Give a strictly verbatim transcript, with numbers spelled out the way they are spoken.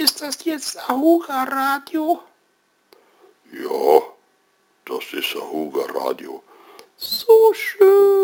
Ist das jetzt Ahuga Radio? Ja, das ist Ahuga Radio. So schön.